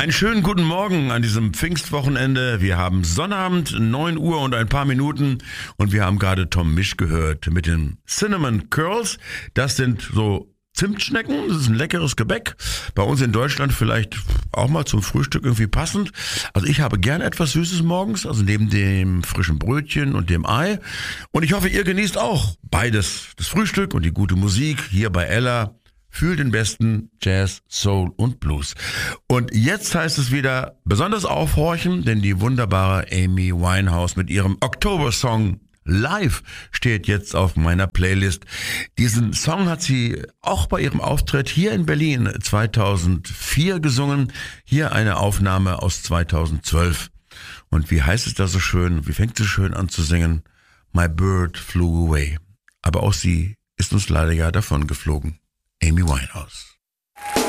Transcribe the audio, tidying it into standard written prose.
Einen schönen guten Morgen an diesem Pfingstwochenende. Wir haben Sonnabend, 9 Uhr und ein paar Minuten und wir haben gerade Tom Misch gehört mit den Cinnamon Curls. Das sind so Zimtschnecken, das ist ein leckeres Gebäck. Bei uns in Deutschland vielleicht auch mal zum Frühstück irgendwie passend. Also ich habe gerne etwas Süßes morgens, also neben dem frischen Brötchen und dem Ei. Und ich hoffe, ihr genießt auch beides, das Frühstück und die gute Musik hier bei Ella. Für den besten Jazz, Soul und Blues. Und jetzt heißt es wieder besonders aufhorchen, denn die wunderbare Amy Winehouse mit ihrem Oktober-Song Live steht jetzt auf meiner Playlist. Diesen Song hat sie auch bei ihrem Auftritt hier in Berlin 2004 gesungen. Hier eine Aufnahme aus 2012. Und wie heißt es da so schön, wie fängt sie schön an zu singen? My bird flew away. Aber auch sie ist uns leider ja davon geflogen. Amy Winehouse.